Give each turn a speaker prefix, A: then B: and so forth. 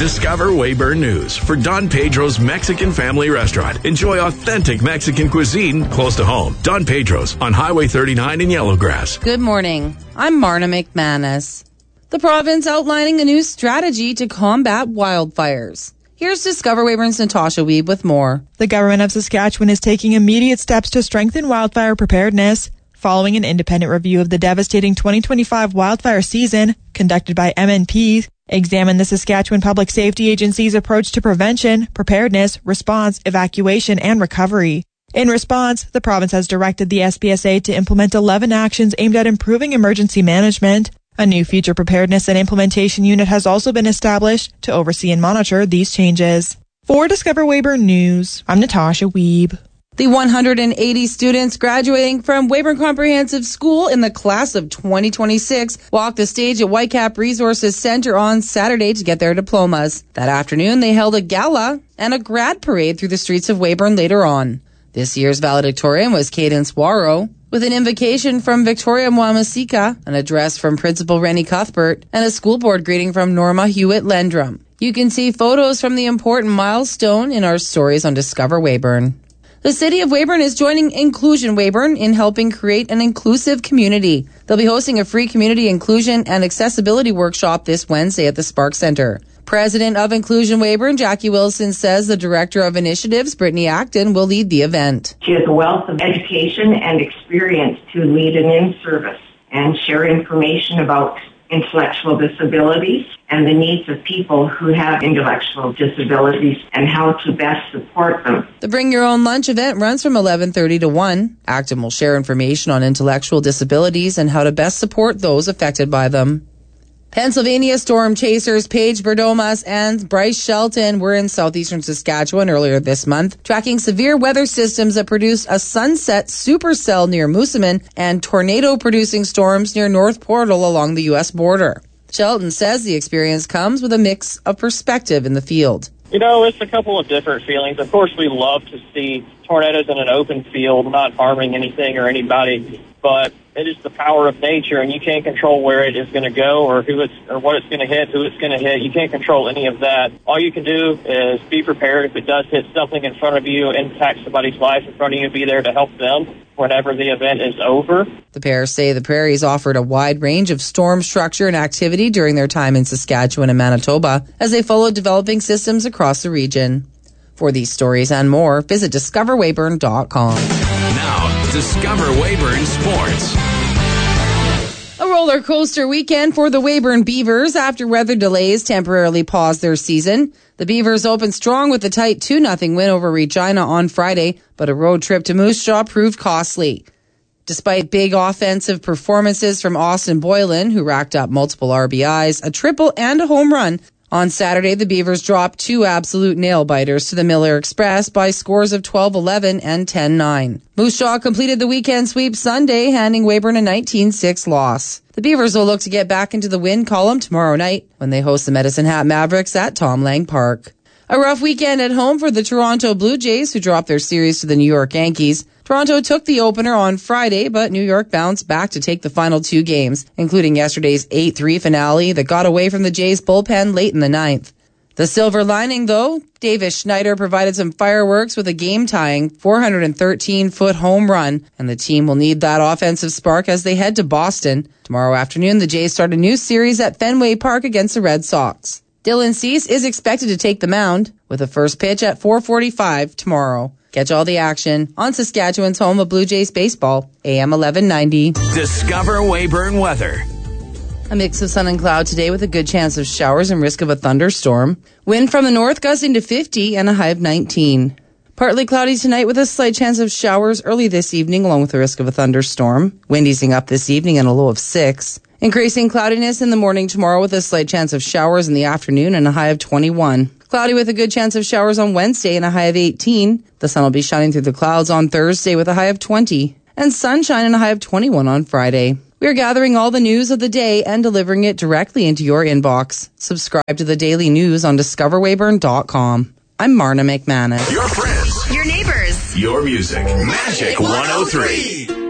A: Discover Weyburn News for Don Pedro's Mexican Family Restaurant. Enjoy authentic Mexican cuisine close to home. Don Pedro's on Highway 39 in Yellowgrass.
B: Good morning. I'm Marna McManus. The province outlining a new strategy to combat wildfires. Here's Discover Weyburn's Natasha Weeb with more.
C: The government of Saskatchewan is taking immediate steps to strengthen wildfire preparedness. Following an independent review of the devastating 2025 wildfire season conducted by MNP, examined the Saskatchewan Public Safety Agency's approach to prevention, preparedness, response, evacuation, and recovery. In response, the province has directed the SPSA to implement 11 actions aimed at improving emergency management. A new future preparedness and implementation unit has also been established to oversee and monitor these changes. For Discover Weyburn News, I'm Natasha Weeb.
B: The 180 students graduating from Weyburn Comprehensive School in the class of 2026 walked the stage at Whitecap Resources Center on Saturday to get their diplomas. That afternoon, they held a gala and a grad parade through the streets of Weyburn later on. This year's valedictorian was Cadence Waro, with an invocation from Victoria Mwamasika, an address from Principal Rennie Cuthbert, and a school board greeting from Norma Hewitt-Lendrum. You can see photos from the important milestone in our stories on Discover Weyburn. The City of Weyburn is joining Inclusion Weyburn in helping create an inclusive community. They'll be hosting a free community inclusion and accessibility workshop this Wednesday at the Spark Centre. President of Inclusion Weyburn, Jackie Wilson, says the Director of Initiatives, Brittany Acton, will lead the event.
D: She has a wealth of education and experience to lead an in-service and share information about intellectual disabilities and the needs of people who have intellectual disabilities and how to best support them.
B: The Bring Your Own Lunch event runs from 11:30 to 1. Acton will share information on intellectual disabilities and how to best support those affected by them. Pennsylvania storm chasers Paige Berdomas and Bryce Shelton were in southeastern Saskatchewan earlier this month, tracking severe weather systems that produced a sunset supercell near Moosomin and tornado-producing storms near North Portal along the U.S. border. Shelton says the experience comes with a mix of perspective in the field.
E: You know, it's a couple of different feelings. Of course, we love to see tornadoes in an open field, not harming anything or anybody, but it is the power of nature, and you can't control where it is going to go or what it's going to hit, who it's going to hit. You can't control any of that. All you can do is be prepared. If it does hit something in front of you, impact somebody's life in front of you, be there to help them whenever the event is over.
B: The pair say the Prairies offered a wide range of storm structure and activity during their time in Saskatchewan and Manitoba as they followed developing systems across the region. For these stories and more, visit discoverweyburn.com.
A: Now, Discover Weyburn Sports.
B: A roller coaster weekend for the Weyburn Beavers after weather delays temporarily paused their season. The Beavers opened strong with a tight 2-0 win over Regina on Friday, but a road trip to Moose Jaw proved costly. Despite big offensive performances from Austin Boylan, who racked up multiple RBIs, a triple, and a home run, on Saturday, the Beavers dropped two absolute nail-biters to the Miller Express by scores of 12-11 and 10-9. Moose Jaw completed the weekend sweep Sunday, handing Weyburn a 19-6 loss. The Beavers will look to get back into the win column tomorrow night when they host the Medicine Hat Mavericks at Tom Lang Park. A rough weekend at home for the Toronto Blue Jays, who dropped their series to the New York Yankees. Toronto took the opener on Friday, but New York bounced back to take the final two games, including yesterday's 8-3 finale that got away from the Jays bullpen late in the ninth. The silver lining, though, Davis Schneider provided some fireworks with a game-tying 413-foot home run, and the team will need that offensive spark as they head to Boston. Tomorrow afternoon, the Jays start a new series at Fenway Park against the Red Sox. Dylan Cease is expected to take the mound with a first pitch at 4:45 tomorrow. Catch all the action on Saskatchewan's home of Blue Jays baseball, AM 1190.
A: Discover Weyburn weather.
B: A mix of sun and cloud today with a good chance of showers and risk of a thunderstorm. Wind from the north gusting to 50 and a high of 19. Partly cloudy tonight with a slight chance of showers early this evening along with the risk of a thunderstorm. Wind easing up this evening and a low of 6. Increasing cloudiness in the morning tomorrow with a slight chance of showers in the afternoon and a high of 21. Cloudy with a good chance of showers on Wednesday and a high of 18. The sun will be shining through the clouds on Thursday with a high of 20. And sunshine and a high of 21 on Friday. We are gathering all the news of the day and delivering it directly into your inbox. Subscribe to the daily news on discoverweyburn.com. I'm Marna McManus.
A: Your friends.
F: Your neighbors.
A: Your music. Magic 103.